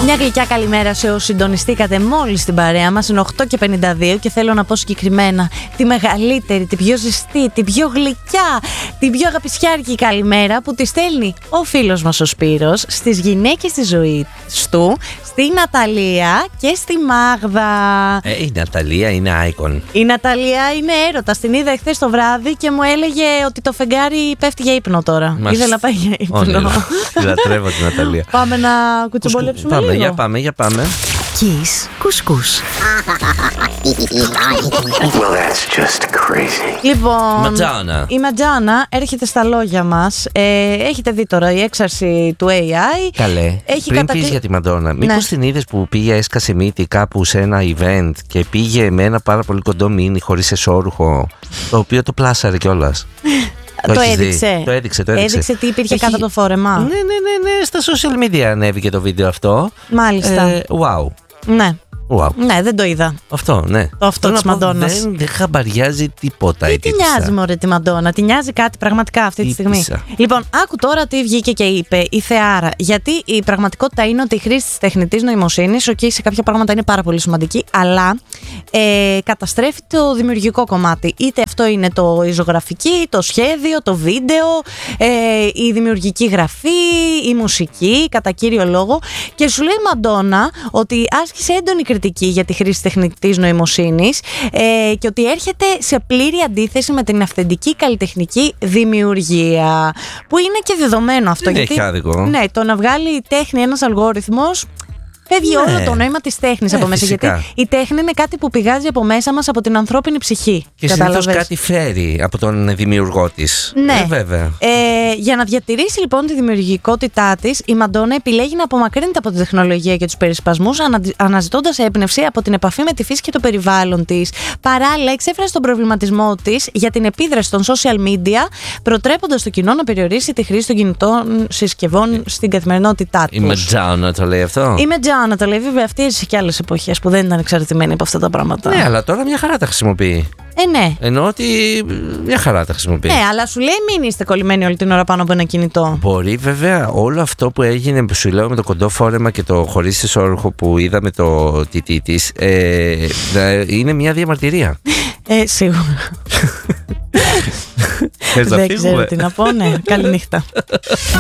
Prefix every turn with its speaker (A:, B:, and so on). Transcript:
A: Μια γλυκιά καλημέρα σε όσους συντονιστήκατε μόλις στην παρέα μας. Είναι 8:52 και θέλω να πω συγκεκριμένα τη μεγαλύτερη, την πιο ζεστή, την πιο γλυκιά, την πιο αγαπησιάρικη καλημέρα που τη στέλνει ο φίλος μας ο Σπύρος στις γυναίκες της ζωής του, στη Ναταλία και στη Μάγδα.
B: Η Ναταλία είναι icon.
A: Η Ναταλία είναι έρωτα. Την είδα εχθές το βράδυ και μου έλεγε ότι το φεγγάρι πέφτει για ύπνο τώρα. Ήθελα να πάει για ύπνο.
B: Λατρεύω την Ναταλία.
A: Πάμε να κουτσομπολέψουμε λίγο.
B: Για πάμε.
A: Kiss Couscous.
C: Well, that's just crazy.
A: Λοιπόν,
B: Madonna.
A: η Madonna έρχεται στα λόγια μας. Έχετε δει τώρα η έξαρση του AI.
B: Καλέ. Πριν πεις για τη Madonna, μήπως την είδες που πήγε, έσκασε μύτη κάπου σε ένα event και πήγε με ένα πάρα πολύ κοντό μίνι χωρίς εσώρουχο, το οποίο το πλάσαρε κιόλας.
A: Το έδειξε.
B: Το έδειξε.
A: Έδειξε τι υπήρχε κάτω από το φόρεμα.
B: Ναι. Στα social media ανέβηκε το βίντεο αυτό.
A: Μάλιστα.
B: Wow.
A: Ναι.
B: Wow.
A: Ναι, δεν το είδα.
B: Αυτό, ναι.
A: Αυτό της Μαντόνας.
B: Δεν χαμπαριάζει τίποτα.
A: Τι τη νοιάζει μωρέ τη Μαντόνα, τη νοιάζει κάτι πραγματικά αυτή τη στιγμή. Λοιπόν, άκου τώρα τι βγήκε και είπε η Θεάρα. Γιατί η πραγματικότητα είναι ότι η χρήση της τεχνητής νοημοσύνης, σε κάποια πράγματα είναι πάρα πολύ σημαντική, αλλά καταστρέφει το δημιουργικό κομμάτι. Είτε αυτό είναι η ζωγραφική, το σχέδιο, το βίντεο, η δημιουργική γραφή, η μουσική, κατά κύριο λόγο. Και σου λέει η Μαντόνα ότι άσκησε έντονη κριτική για τη χρήση τεχνητής νοημοσύνης και ότι έρχεται σε πλήρη αντίθεση με την αυθεντική καλλιτεχνική δημιουργία. Που είναι και δεδομένο αυτό.
B: Δεν έχει άδικο.
A: Ναι, το να βγάλει η τέχνη ένας αλγόριθμος. Φεύγει όλο το νόημα της τέχνης από μέσα.
B: Φυσικά.
A: Γιατί η τέχνη είναι κάτι που πηγάζει από μέσα μας, από την ανθρώπινη ψυχή.
B: Και συνήθως κάτι φέρει από τον δημιουργό της.
A: Ναι,
B: βέβαια.
A: Για να διατηρήσει λοιπόν τη δημιουργικότητά της, η Μαντόνα επιλέγει να απομακρύνεται από τη τεχνολογία και τους περισπασμούς, αναζητώντας έμπνευση από την επαφή με τη φύση και το περιβάλλον της. Παράλληλα, εξέφρασε τον προβληματισμό της για την επίδραση των social media, προτρέποντας το κοινό να περιορίσει τη χρήση των κινητών συσκευών στην καθημερινότητά τους.
B: Η Madonna το λέει αυτό.
A: Να το λέει, βέβαια, αυτή έζησε και άλλες εποχές που δεν ήταν εξαρτημένη από αυτά τα πράγματα.
B: Ναι, αλλά τώρα μια χαρά τα χρησιμοποιεί.
A: Ναι.
B: Εννοώ ότι μια χαρά τα χρησιμοποιεί.
A: Ναι, αλλά σου λέει μην είστε κολλημένοι όλη την ώρα πάνω από ένα κινητό.
B: Μπορεί βέβαια όλο αυτό που έγινε, που σου λέω με το κοντό φόρεμα και το χωρίς εσώρουχο που είδαμε το τιτί της, είναι μια διαμαρτυρία.
A: Σίγουρα. Δεν ξέρω τι να πω, ναι. Καληνύχτα.